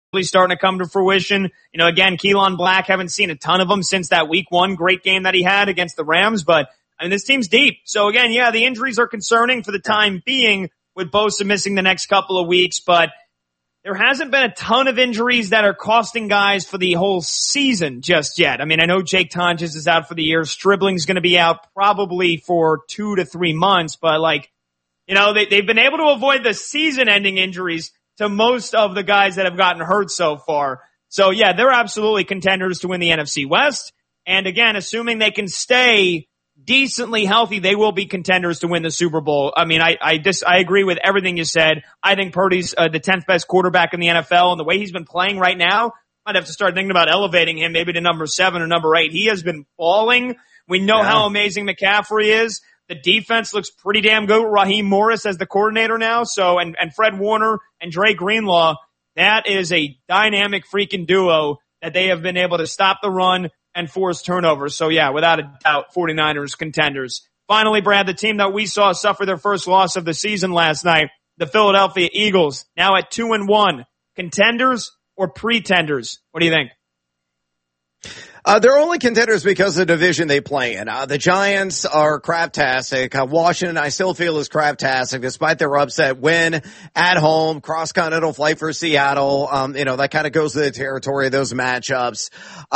starting to come to fruition. Again, Keelan Black, haven't seen a ton of them since that week 1 great game that he had against the Rams, but this team's deep. So again, yeah, the injuries are concerning for the time being with Bosa missing the next couple of weeks, but there hasn't been a ton of injuries that are costing guys for the whole season just yet. I know Jake Tonjes is out for the year. Stribling's going to be out probably for 2 to 3 months, but they've been able to avoid the season-ending injuries to most of the guys that have gotten hurt so far. So, yeah, they're absolutely contenders to win the NFC West. And, again, assuming they can stay decently healthy, they will be contenders to win the Super Bowl. I agree with everything you said. I think Purdy's the 10th best quarterback in the NFL, and the way he's been playing right now, I'd have to start thinking about elevating him maybe to number 7 or number 8. He has been falling. We know how amazing McCaffrey is. The defense looks pretty damn good with Raheem Morris as the coordinator now. So, and Fred Warner and Dre Greenlaw, that is a dynamic freaking duo that they have been able to stop the run and force turnovers. So yeah, without a doubt, 49ers contenders. Finally, Brad, the team that we saw suffer their first loss of the season last night, the Philadelphia Eagles, now at 2-1. Contenders or pretenders? What do you think? They're only contenders because of the division they play in. The Giants are craptastic. Washington, I still feel, is craptastic despite their upset win at home, cross-continental flight for Seattle. That kind of goes to the territory of those matchups.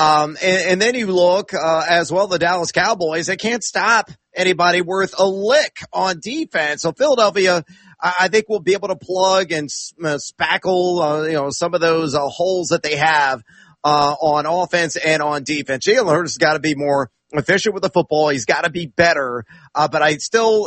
And then you look, as well, the Dallas Cowboys, they can't stop anybody worth a lick on defense. So Philadelphia, I think, will be able to plug and spackle, some of those holes that they have on offense and on defense. Jalen Hurts has got to be more efficient with the football. He's got to be better. But I still,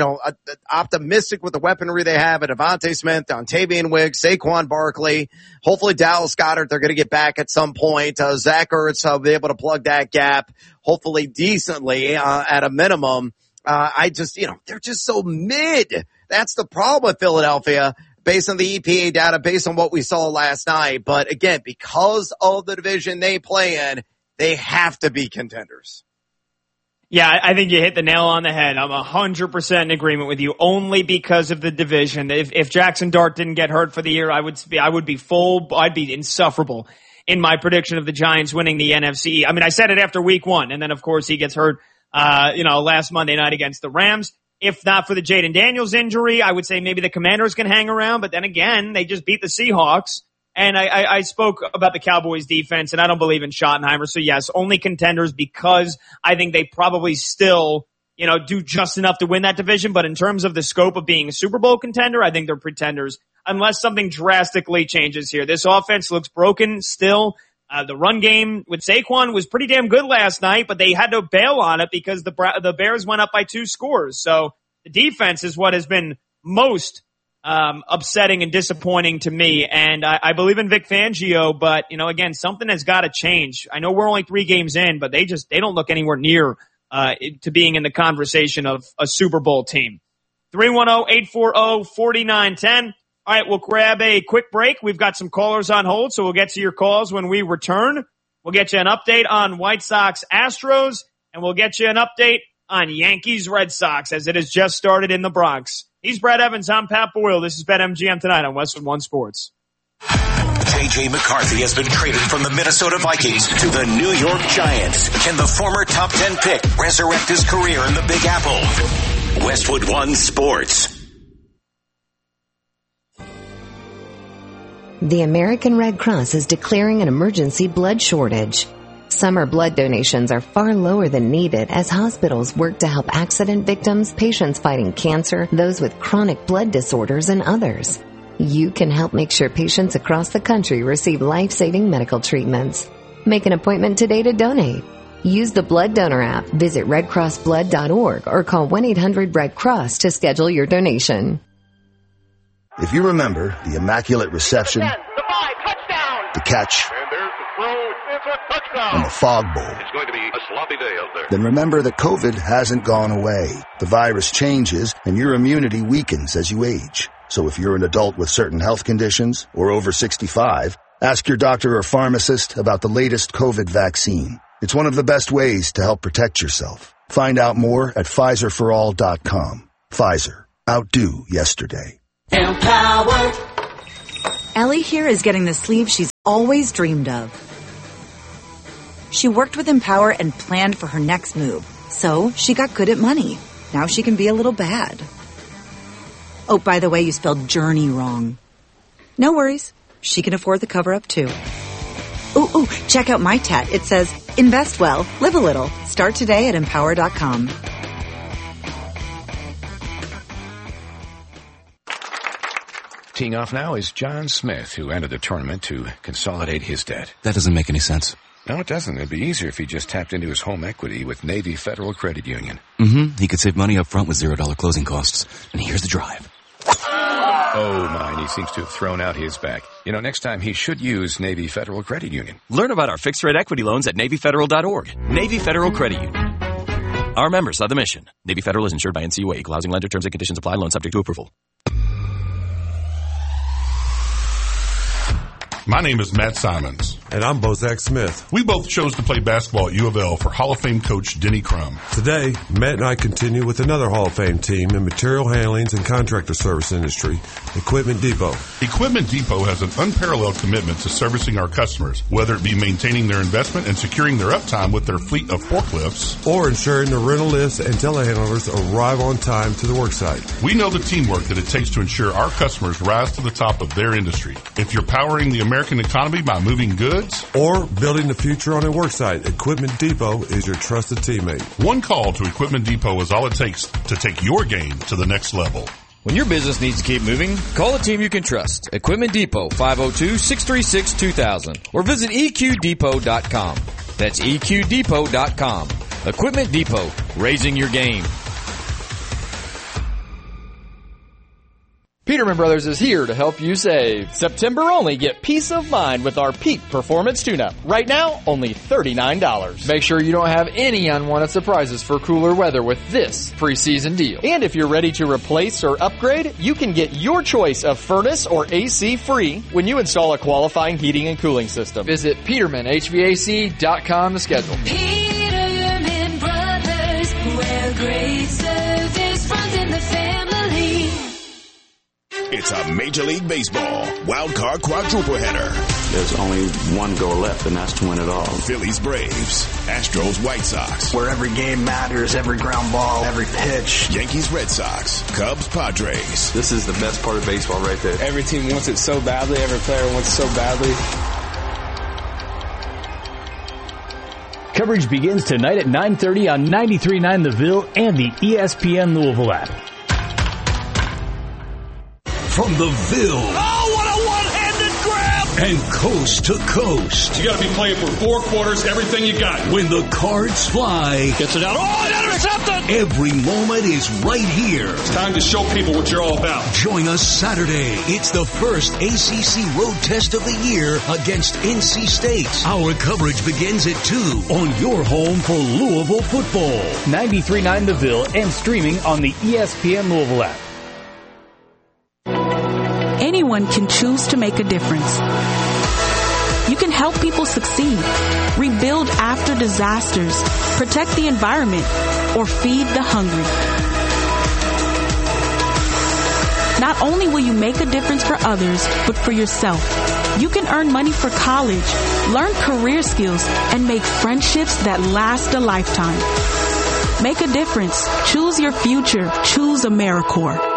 optimistic with the weaponry they have at Devontae Smith, Dontavian Wicks, Saquon Barkley. Hopefully Dallas Goedert, they're going to get back at some point. Zach Ertz will be able to plug that gap, hopefully decently, at a minimum. They're just so mid. That's the problem with Philadelphia, based on the EPA data, based on what we saw last night. But again, because of the division they play in, they have to be contenders. Yeah, I think you hit the nail on the head. I'm 100% in agreement with you, only because of the division. If Jackson Dart didn't get hurt for the year, I'd be insufferable in my prediction of the Giants winning the NFC. I said it after week 1, and then of course he gets hurt, last Monday night against the Rams. If not for the Jaden Daniels injury, I would say maybe the Commanders can hang around, but then again, they just beat the Seahawks. And I spoke about the Cowboys defense, and I don't believe in Schottenheimer. So yes, only contenders because I think they probably still, do just enough to win that division. But in terms of the scope of being a Super Bowl contender, I think they're pretenders unless something drastically changes here. This offense looks broken still. The run game with Saquon was pretty damn good last night, but they had to bail on it because the Bears went up by 2 scores. So the defense is what has been most upsetting and disappointing to me. And I believe in Vic Fangio, but again, something has got to change. I know we're only 3 games in, but they don't look anywhere near to being in the conversation of a Super Bowl team. 310-840-4910. All right, we'll grab a quick break. We've got some callers on hold, so we'll get to your calls when we return. We'll get you an update on White Sox Astros, and we'll get you an update on Yankees Red Sox as it has just started in the Bronx. He's Brad Evans. I'm Pat Boyle. This is BetMGM tonight on Westwood One Sports. J.J. McCarthy has been traded from the Minnesota Vikings to the New York Giants. Can the former top 10 pick resurrect his career in the Big Apple? Westwood One Sports. The American Red Cross is declaring an emergency blood shortage. Summer blood donations are far lower than needed as hospitals work to help accident victims, patients fighting cancer, those with chronic blood disorders, and others. You can help make sure patients across the country receive life-saving medical treatments. Make an appointment today to donate. Use the Blood Donor app, visit redcrossblood.org, or call 1-800-RED-CROSS to schedule your donation. If you remember the immaculate reception, the 5, touchdown, the catch, and there's the throw, it's a touchdown, and the fog bowl, it's going to be a sloppy day out there. Then remember that COVID hasn't gone away. The virus changes, and your immunity weakens as you age. So if you're an adult with certain health conditions or over 65, ask your doctor or pharmacist about the latest COVID vaccine. It's one of the best ways to help protect yourself. Find out more at PfizerForAll.com. Pfizer. Outdo yesterday. Empower. Ellie here is getting the sleeve she's always dreamed of. She worked with Empower and planned for her next move. So she got good at money. Now she can be a little bad. Oh, by the way, you spelled journey wrong. No worries. She can afford the cover-up, too. Ooh, check out my tat. It says, invest well, live a little. Start today at Empower.com. Teeing off now is John Smith, who entered the tournament to consolidate his debt. That doesn't make any sense. No, it doesn't. It'd be easier if he just tapped into his home equity with Navy Federal Credit Union. He could save money up front with $0 closing costs. And here's the drive. Oh, my, and he seems to have thrown out his back. You know, next time he should use Navy Federal Credit Union. Learn about our fixed-rate equity loans at NavyFederal.org. Navy Federal Credit Union. Our members are the mission. Navy Federal is insured by NCUA. Equal housing lender. Terms and conditions apply. Loan subject to approval. My name is Matt Simons. And I'm Bozak Smith. We both chose to play basketball at U of L for Hall of Fame coach Denny Crum. Today, Matt and I continue with another Hall of Fame team in material handlings and contractor service industry, Equipment Depot. Equipment Depot has an unparalleled commitment to servicing our customers, whether it be maintaining their investment and securing their uptime with their fleet of forklifts, or ensuring the rental lifts and telehandlers arrive on time to the worksite. We know the teamwork that it takes to ensure our customers rise to the top of their industry. If you're powering the American economy by moving goods, or building the future on a worksite, Equipment Depot is your trusted teammate. One call to Equipment Depot is all it takes to take your game to the next level. When your business needs to keep moving, call a team you can trust. Equipment Depot, 502-636-2000. Or visit EQDepot.com. That's EQDepot.com. Equipment Depot, raising your game. Peterman Brothers is here to help you save. September only, get peace of mind with our Peak Performance Tune-Up. Right now, only $39. Make sure you don't have any unwanted surprises for cooler weather with this preseason deal. And if you're ready to replace or upgrade, you can get your choice of furnace or AC free when you install a qualifying heating and cooling system. Visit PetermanHVAC.com to schedule. Peterman Brothers, where great service runs in the family. It's a Major League Baseball wild card quadruple header. There's only one goal left, and that's to win it all. Phillies, Braves, Astros, White Sox. Where every game matters, every ground ball, every pitch. Yankees, Red Sox, Cubs, Padres. This is the best part of baseball right there. Every team wants it so badly. Every player wants it so badly. Coverage begins tonight at 9:30 on 93.9 The Ville and the ESPN Louisville app. From the Ville. Oh, what a one-handed grab! And coast to coast. You got to be playing for 4 quarters, everything you got. When the cards fly. Gets it out. Oh, an intercepted! Every moment is right here. It's time to show people what you're all about. Join us Saturday. It's the first ACC road test of the year against NC State. Our coverage begins at 2 on your home for Louisville football. 93.9 The Ville and streaming on the ESPN Louisville app. Anyone can choose to make a difference. You can help people succeed, rebuild after disasters, protect the environment, or feed the hungry. Not only will you make a difference for others, but for yourself. You can earn money for college, learn career skills, and make friendships that last a lifetime. Make a difference. Choose your future. Choose AmeriCorps.